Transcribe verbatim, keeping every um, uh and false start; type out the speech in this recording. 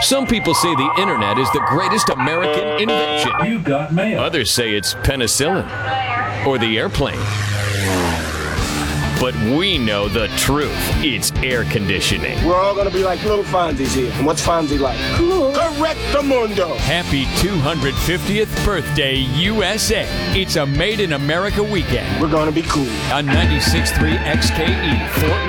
Some people say the internet is the greatest American invention. You got mail. Others say it's penicillin or the airplane. But we know the truth. It's air conditioning. We're all going to be like little Fonzies here. And what's Fonzie like? Cool. Correctamundo. Happy two hundred fiftieth birthday, U S A. It's a Made in America weekend We're going to be cool. on ninety-six point three X K E, Fort